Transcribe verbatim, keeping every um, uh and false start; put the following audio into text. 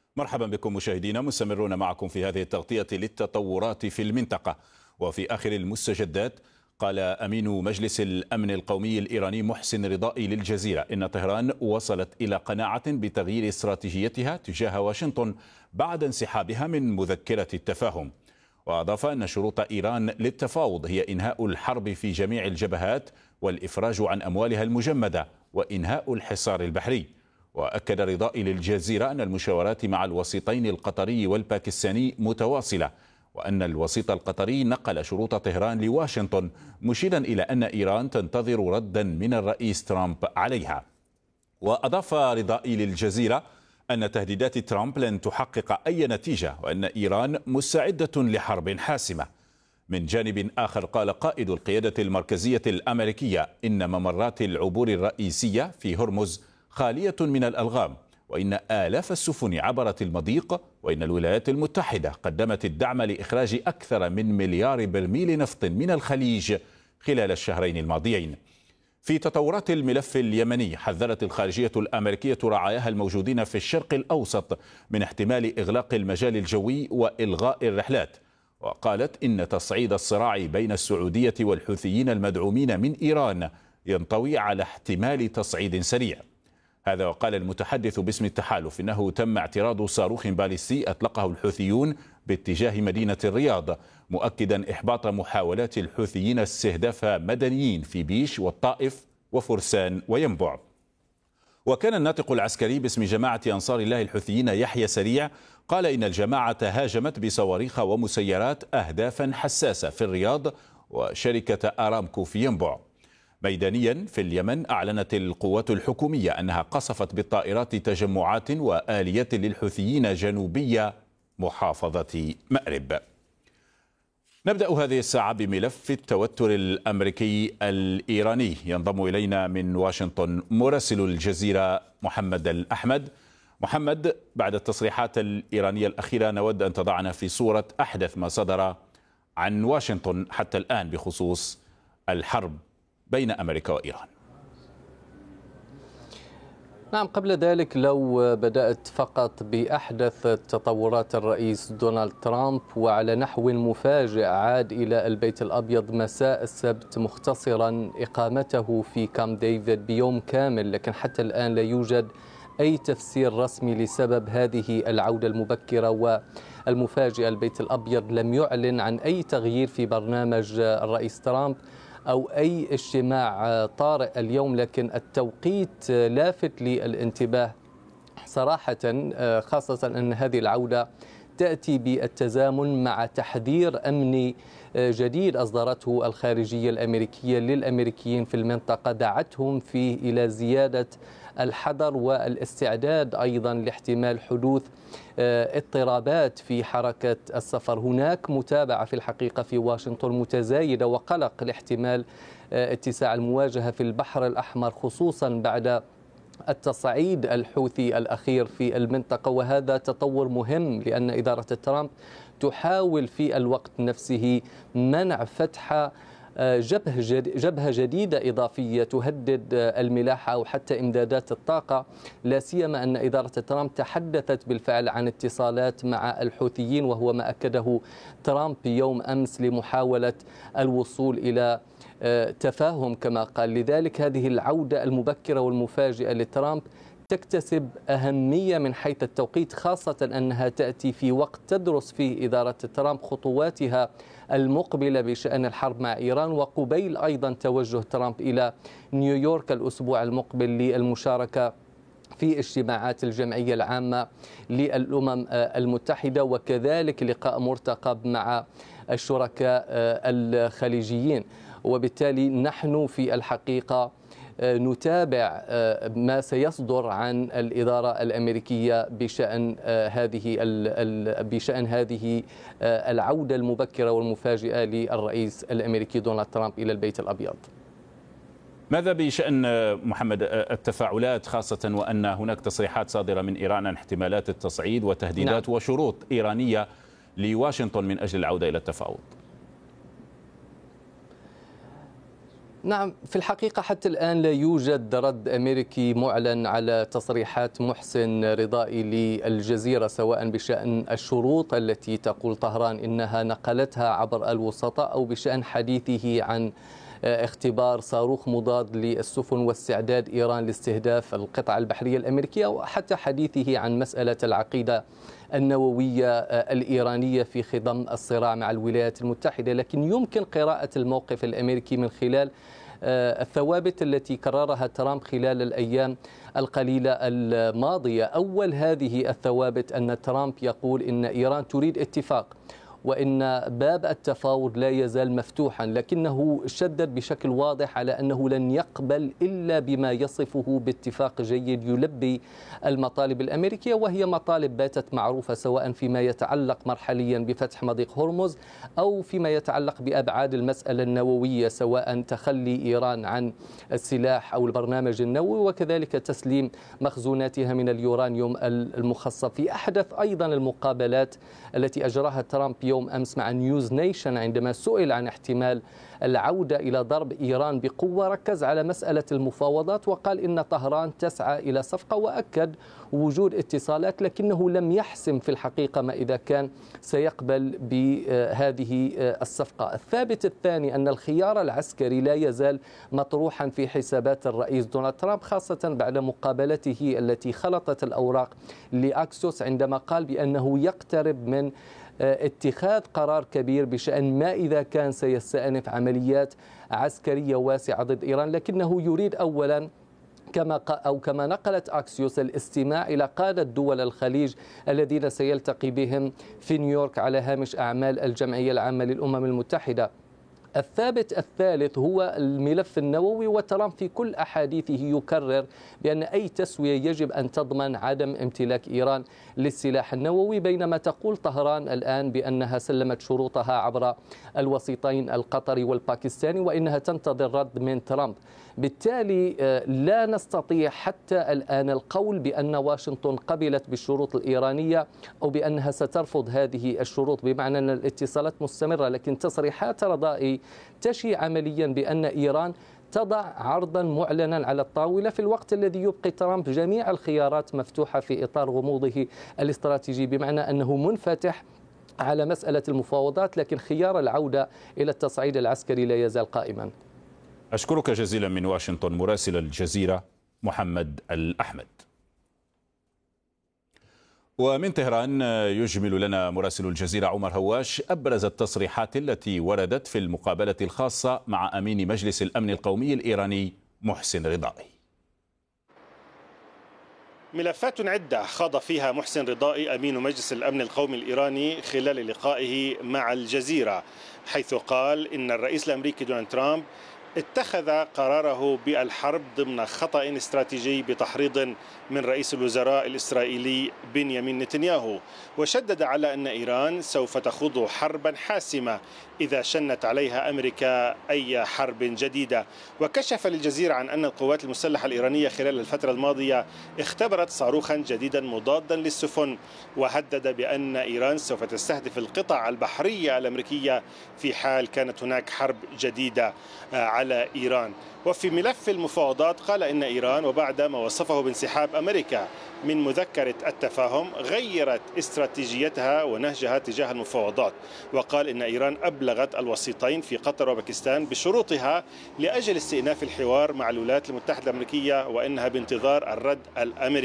مرحبا بكم مشاهدينا، مستمرون معكم في هذه التغطية للتطورات في المنطقة. وفي آخر المستجدات قال أمين مجلس الأمن القومي الإيراني محسن رضائي للجزيرة إن طهران وصلت إلى قناعة بتغيير استراتيجيتها تجاه واشنطن بعد انسحابها من مذكرة التفاهم. وأضاف أن شروط إيران للتفاوض هي إنهاء الحرب في جميع الجبهات والإفراج عن أموالها المجمدة وإنهاء الحصار البحري. وأكد رضائي للجزيرة أن المشاورات مع الوسيطين القطري والباكستاني متواصلة، وأن الوسيط القطري نقل شروط طهران لواشنطن، مشيرا إلى أن إيران تنتظر ردا من الرئيس ترامب عليها. وأضاف رضائي للجزيرة أن تهديدات ترامب لن تحقق أي نتيجة، وأن إيران مستعدة لحرب حاسمة. من جانب آخر قال قائد القيادة المركزية الأمريكية إن ممرات العبور الرئيسية في هرمز خالية من الألغام، وإن آلاف السفن عبرت المضيق، وإن الولايات المتحدة قدمت الدعم لإخراج أكثر من مليار برميل نفط من الخليج خلال الشهرين الماضيين. في تطورات الملف اليمني، حذرت الخارجية الأمريكية رعاياها الموجودين في الشرق الأوسط من احتمال إغلاق المجال الجوي وإلغاء الرحلات، وقالت إن تصعيد الصراع بين السعودية والحوثيين المدعومين من إيران ينطوي على احتمال تصعيد سريع. هذا وقال المتحدث باسم التحالف إنه تم اعتراض صاروخ باليستي أطلقه الحوثيون باتجاه مدينة الرياض، مؤكدا إحباط محاولات الحوثيين استهداف مدنيين في بيش والطائف وفرسان وينبع. وكان الناطق العسكري باسم جماعة أنصار الله الحوثيين يحيى سريع قال إن الجماعة هاجمت بصواريخ ومسيرات أهدافا حساسة في الرياض وشركة أرامكو في ينبع. ميدانيا في اليمن، أعلنت القوات الحكومية أنها قصفت بالطائرات تجمعات وآليات للحوثيين جنوبي محافظة مأرب. نبدأ هذه الساعة بملف التوتر الأمريكي الإيراني. ينضم إلينا من واشنطن مراسل الجزيرة محمد الأحمد. محمد، بعد التصريحات الإيرانية الأخيرة نود أن تضعنا في صورة أحدث ما صدر عن واشنطن حتى الآن بخصوص الحرب بين أمريكا وإيران. نعم، قبل ذلك لو بدأت فقط بأحدث تطورات الرئيس دونالد ترامب، وعلى نحو مفاجئ عاد إلى البيت الأبيض مساء السبت مختصرا إقامته في كامب ديفيد بيوم كامل، لكن حتى الآن لا يوجد أي تفسير رسمي لسبب هذه العودة المبكرة والمفاجئة. البيت الأبيض لم يعلن عن أي تغيير في برنامج الرئيس ترامب أو أي اجتماع طارئ اليوم، لكن التوقيت لافت للانتباه صراحة، خاصة أن هذه العودة تأتي بالتزامن مع تحذير أمني جديد أصدرته الخارجية الأمريكية للأمريكيين في المنطقة، دعتهم فيه إلى زيادة الحذر والاستعداد أيضا لاحتمال حدوث اضطرابات في حركة السفر. هناك متابعة في الحقيقة في واشنطن متزايدة وقلق لاحتمال اتساع المواجهة في البحر الأحمر، خصوصا بعد التصعيد الحوثي الأخير في المنطقة، وهذا تطور مهم لأن إدارة ترامب تحاول في الوقت نفسه منع فتح جبهة جديدة إضافية تهدد الملاحة أو حتى إمدادات الطاقة، لا سيما أن إدارة ترامب تحدثت بالفعل عن اتصالات مع الحوثيين، وهو ما أكده ترامب يوم أمس لمحاولة الوصول إلى تفاهم كما قال. لذلك هذه العودة المبكرة والمفاجئة لترامب تكتسب أهمية من حيث التوقيت، خاصة أنها تأتي في وقت تدرس فيه إدارة ترامب خطواتها المقبلة بشأن الحرب مع إيران، وقبيل أيضا توجه ترامب إلى نيويورك الأسبوع المقبل للمشاركة في اجتماعات الجمعية العامة للأمم المتحدة، وكذلك لقاء مرتقب مع الشركاء الخليجيين. وبالتالي نحن في الحقيقة نتابع ما سيصدر عن الإدارة الأمريكية بشأن هذه بشأن هذه العودة المبكرة والمفاجئة للرئيس الأمريكي دونالد ترامب إلى البيت الأبيض. ماذا بشأن محمد التفاعلات، خاصة وأن هناك تصريحات صادرة من إيران عن احتمالات التصعيد وتهديدات نعم. وشروط إيرانية لواشنطن من أجل العودة إلى التفاوض؟ نعم، في الحقيقة حتى الآن لا يوجد رد أمريكي معلن على تصريحات محسن رضائي للجزيرة، سواء بشأن الشروط التي تقول طهران إنها نقلتها عبر الوسطاء أو بشأن حديثه عن اختبار صاروخ مضاد للسفن واستعداد إيران لاستهداف القطع البحرية الأمريكية، وحتى حديثه عن مسألة العقيدة النووية الإيرانية في خضم الصراع مع الولايات المتحدة. لكن يمكن قراءة الموقف الأمريكي من خلال الثوابت التي كررها ترامب خلال الأيام القليلة الماضية. أول هذه الثوابت أن ترامب يقول إن إيران تريد اتفاق وإن باب التفاوض لا يزال مفتوحا، لكنه شدد بشكل واضح على أنه لن يقبل إلا بما يصفه باتفاق جيد يلبي المطالب الأمريكية، وهي مطالب باتت معروفة سواء فيما يتعلق مرحليا بفتح مضيق هرمز أو فيما يتعلق بأبعاد المسألة النووية، سواء تخلي إيران عن السلاح أو البرنامج النووي، وكذلك تسليم مخزوناتها من اليورانيوم المخصب. في أحدث أيضا المقابلات التي أجراها ترامب يوم أمس مع نيوز نيشن عندما سئل عن احتمال العودة إلى ضرب إيران بقوة، ركز على مسألة المفاوضات وقال إن طهران تسعى إلى صفقة، وأكد وجود اتصالات لكنه لم يحسم في الحقيقة ما إذا كان سيقبل بهذه الصفقة. الثابت الثاني أن الخيار العسكري لا يزال مطروحا في حسابات الرئيس دونالد ترامب، خاصة بعد مقابلته التي خلطت الأوراق لأكسوس عندما قال بأنه يقترب من اتخاذ قرار كبير بشأن ما إذا كان سيستأنف عمليات عسكرية واسعة ضد إيران، لكنه يريد أولا كما أو كما نقلت أكسيوس الاستماع إلى قادة دول الخليج الذين سيلتقي بهم في نيويورك على هامش أعمال الجمعية العامة للأمم المتحدة. الثابت الثالث هو الملف النووي، وترامب في كل أحاديثه يكرر بأن أي تسوية يجب أن تضمن عدم امتلاك إيران للسلاح النووي، بينما تقول طهران الآن بأنها سلمت شروطها عبر الوسيطين القطري والباكستاني وإنها تنتظر رد من ترامب. بالتالي لا نستطيع حتى الآن القول بأن واشنطن قبلت بالشروط الإيرانية أو بأنها سترفض هذه الشروط، بمعنى أن الاتصالات مستمرة، لكن تصريحات رضائي تشي عمليا بأن إيران تضع عرضا معلنا على الطاولة، في الوقت الذي يبقي ترامب جميع الخيارات مفتوحة في إطار غموضه الاستراتيجي، بمعنى أنه منفتح على مسألة المفاوضات، لكن خيار العودة إلى التصعيد العسكري لا يزال قائما. أشكرك جزيلا من واشنطن مراسل الجزيرة محمد الأحمد. ومن طهران يجمل لنا مراسل الجزيرة عمر هواش أبرز التصريحات التي وردت في المقابلة الخاصة مع أمين مجلس الأمن القومي الإيراني محسن رضائي. ملفات عدة خاض فيها محسن رضائي أمين مجلس الأمن القومي الإيراني خلال لقائه مع الجزيرة، حيث قال إن الرئيس الأمريكي دونالد ترامب اتخذ قراره بالحرب ضمن خطأ استراتيجي بتحريض من رئيس الوزراء الإسرائيلي بنيامين نتنياهو، وشدد على أن إيران سوف تخوض حربا حاسمة إذا شنت عليها أمريكا أي حرب جديدة. وكشف للجزيرة عن أن القوات المسلحة الإيرانية خلال الفترة الماضية اختبرت صاروخا جديدا مضادا للسفن، وهدد بأن إيران سوف تستهدف القطع البحرية الأمريكية في حال كانت هناك حرب جديدة على إيران. وفي ملف المفاوضات قال إن إيران وبعد ما وصفه بانسحاب أمريكا من مذكرة التفاهم غيرت استراتيجيتها ونهجها تجاه المفاوضات، وقال إن إيران أبلغت الوسيطين في قطر وباكستان بشروطها لأجل استئناف الحوار مع الولايات المتحدة الأمريكية، وإنها بانتظار الرد الأمريكي.